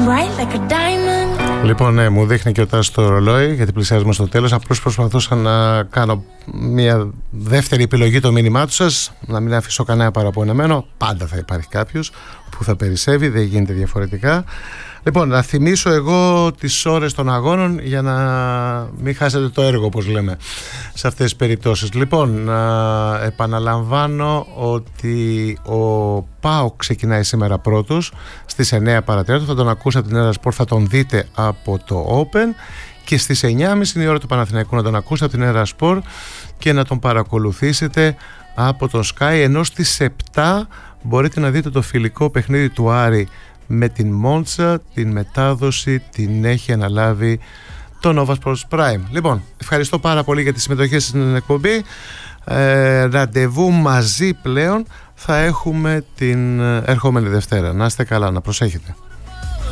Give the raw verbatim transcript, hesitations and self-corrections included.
Λοιπόν, ναι, μου δείχνει και ο Τάσος το ρολόι γιατί πλησιάζουμε στο τέλος. Απλώς προσπαθούσα να κάνω μια δεύτερη επιλογή το μήνυμά του σας, να μην αφήσω κανένα παραπονεμένο. Πάντα θα υπάρχει κάποιος που θα περισσεύει, δεν γίνεται διαφορετικά. Λοιπόν, να θυμίσω εγώ τις ώρες των αγώνων για να μην χάσετε το έργο, όπως λέμε, σε αυτές τις περιπτώσεις. Λοιπόν, να επαναλαμβάνω ότι ο ΠΑΟΚ ξεκινάει σήμερα πρώτος στις εννέα παρά τέταρτο. Θα τον ακούσετε από την Έρα-Σπορ, θα τον δείτε από το Open. Και στις εννιά και μισή είναι η ώρα του Παναθηναϊκού να τον ακούσετε από την Έρα-Σπορ και να τον παρακολουθήσετε από το Sky. Ενώ στις επτά μπορείτε να δείτε το φιλικό παιχνίδι του Άρη με την Μόντσα, την μετάδοση την έχει αναλάβει το Nova Sports Prime. Λοιπόν, ευχαριστώ πάρα πολύ για τη συμμετοχή στην εκπομπή. ε, Ραντεβού μαζί πλέον θα έχουμε την ερχόμενη Δευτέρα. Να είστε καλά, να προσέχετε.